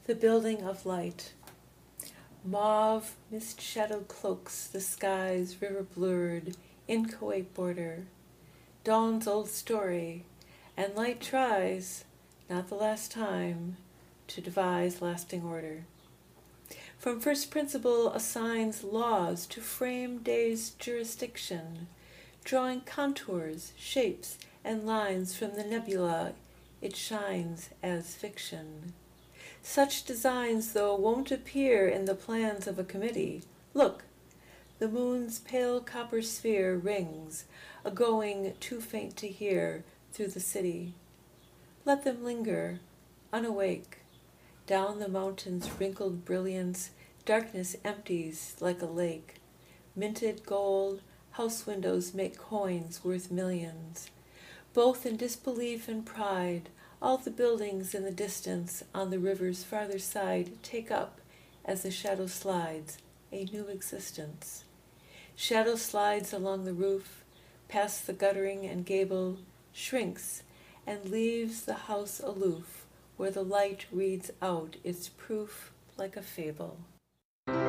The building of light. Mauve mist shadow cloaks the sky's river blurred, inchoate border. Dawn's old story, and light tries, not the last time, to devise lasting order. From first principle assigns laws to frame day's jurisdiction, drawing contours, shapes, and lines from the nebula it shines as fiction. Such designs, though, won't appear in the plans of a committee. Look, the moon's pale copper sphere rings, a-going too faint to hear, through the city. Let them linger, unawake. Down the mountain's wrinkled brilliance, darkness empties like a lake. Minted gold, house windows make coins worth millions. Both in disbelief and pride, all the buildings in the distance on the river's farther side take up, as the shadow slides, a new existence. Shadow slides along the roof, past the guttering and gable, shrinks, and leaves the house aloof, where the light reads out its proof like a fable.